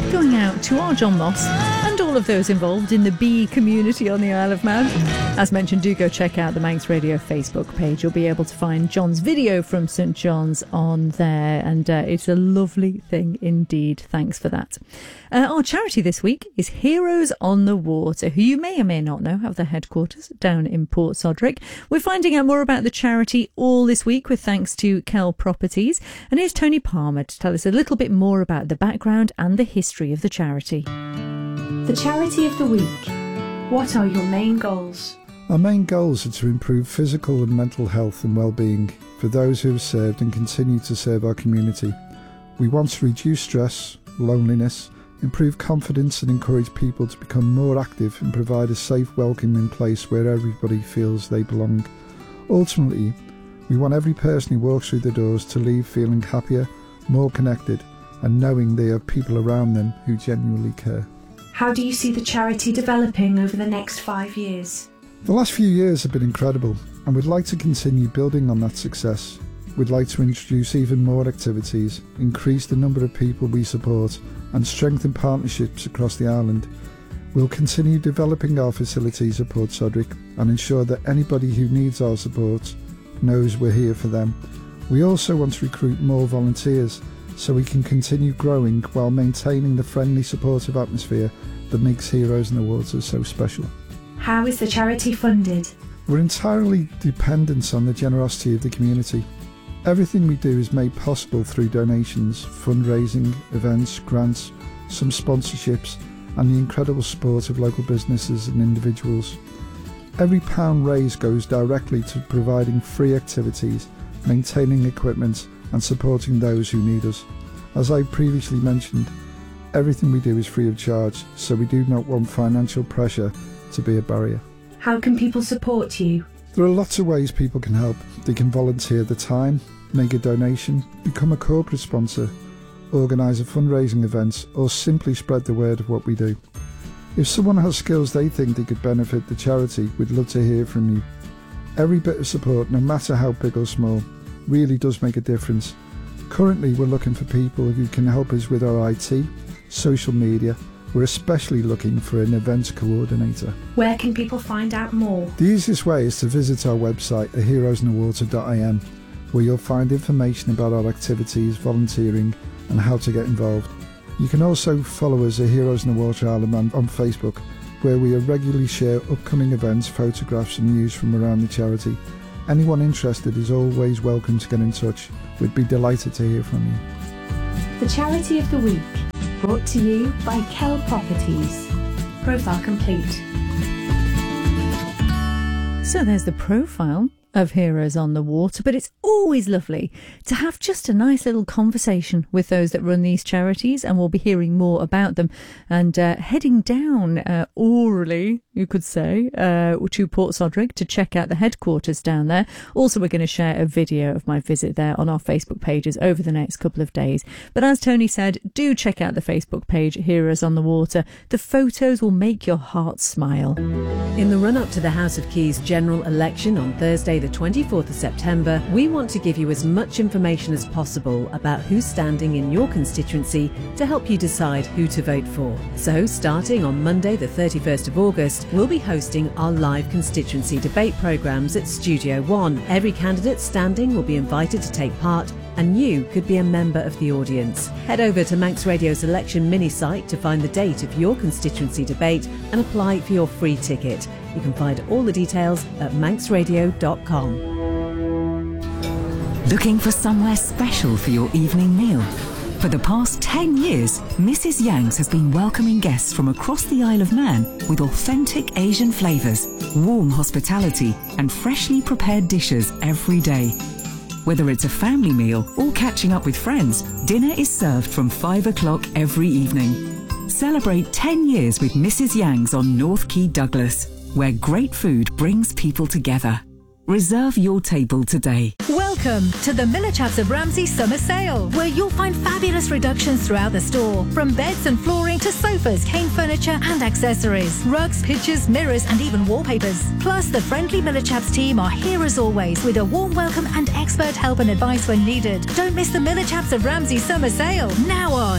going out to our John Moss and all of those involved in the bee community on the Isle of Man. As mentioned, do go check out the Manx Radio Facebook page. You'll be able to find John's video from St John's on there, and it's a lovely thing indeed. Thanks for that. Our charity this week is Heroes on the Water, who you may or may not know have their headquarters down in Port Sodrick. We're finding out more about the charity all this week with thanks to Kell Properties. And here's Tony Palmer to tell us a little bit more about the background and the history of the charity. The Charity of the Week. What are your main goals? Our main goals are to improve physical and mental health and well-being for those who have served and continue to serve our community. We want to reduce stress, loneliness, improve confidence and encourage people to become more active and provide a safe, welcoming place where everybody feels they belong. Ultimately, we want every person who walks through the doors to leave feeling happier, more connected, and knowing they have people around them who genuinely care. How do you see the charity developing over the next 5 years? The last few years have been incredible, and we'd like to continue building on that success. We'd like to introduce even more activities, increase the number of people we support, and strengthen partnerships across the island. We'll continue developing our facilities at Port Sodrick and ensure that anybody who needs our support knows we're here for them. We also want to recruit more volunteers so we can continue growing while maintaining the friendly, supportive atmosphere that makes Heroes in the Water so special. How is the charity funded? We're entirely dependent on the generosity of the community. Everything we do is made possible through donations, fundraising, events, grants, some sponsorships, and the incredible support of local businesses and individuals. Every pound raised goes directly to providing free activities, maintaining equipment, and supporting those who need us. As I previously mentioned, everything we do is free of charge, so we do not want financial pressure to be a barrier. How can people support you? There are lots of ways people can help. They can volunteer their time, make a donation, become a corporate sponsor, organise a fundraising event, or simply spread the word of what we do. If someone has skills they think they could benefit the charity, we'd love to hear from you. Every bit of support, no matter how big or small, really does make a difference. Currently, we're looking for people who can help us with our IT, social media. We're especially looking for an events coordinator. Where can people find out more? The easiest way is to visit our website at heroesinthewater.in, where you'll find information about our activities, volunteering, and how to get involved. You can also follow us at Heroes in the Water Isle of Man on Facebook, where we regularly share upcoming events, photographs and news from around the charity. Anyone interested is always welcome to get in touch. We'd be delighted to hear from you. The Charity of the Week, brought to you by Kell Properties. Profile complete. So there's the profile of Heroes on the Water, but it's always lovely to have just a nice little conversation with those that run these charities, and we'll be hearing more about them and heading down orally, you could say, to Port Sodrick to check out the headquarters down there. Also, we're going to share a video of my visit there on our Facebook pages over the next couple of days. But as Tony said, do check out the Facebook page, Heroes on the Water. The photos will make your heart smile. In the run-up to the House of Keys general election on Thursday the 24th of September, we want to give you as much information as possible about who's standing in your constituency to help you decide who to vote for. So, starting on Monday the 31st of August, we'll be hosting our live constituency debate programmes at Studio One. Every candidate standing will be invited to take part, and you could be a member of the audience. Head over to Manx Radio's election mini-site to find the date of your constituency debate and apply for your free ticket. You can find all the details at manxradio.com. Looking for somewhere special for your evening meal? For the past 10 years, Mrs. Yang's has been welcoming guests from across the Isle of Man with authentic Asian flavours, warm hospitality and freshly prepared dishes every day. Whether it's a family meal or catching up with friends, dinner is served from 5 o'clock every evening. Celebrate 10 years with Mrs. Yang's on North Quay, Douglas, where great food brings people together. Reserve your table today. Welcome to the Miller Chaps of Ramsey Summer Sale, where you'll find fabulous reductions throughout the store. From beds and flooring to sofas, cane furniture and accessories, rugs, pictures, mirrors and even wallpapers. Plus, the friendly Miller Chaps team are here as always with a warm welcome and expert help and advice when needed. Don't miss the Miller Chaps of Ramsey Summer Sale, now on